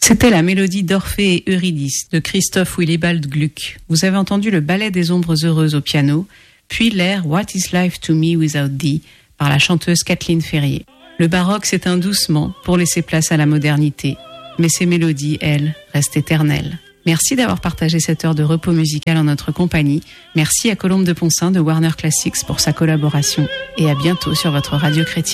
C'était la mélodie d'Orphée et Eurydice de Christoph Willibald Gluck. Vous avez entendu le ballet des ombres heureuses au piano, puis l'air What is life to me without thee par la chanteuse Kathleen Ferrier. Le baroque s'éteint doucement pour laisser place à la modernité, mais ces mélodies, elles, restent éternelles. Merci d'avoir partagé cette heure de repos musical en notre compagnie. Merci à Colombe de Poncin de Warner Classics pour sa collaboration et à bientôt sur votre radio chrétienne.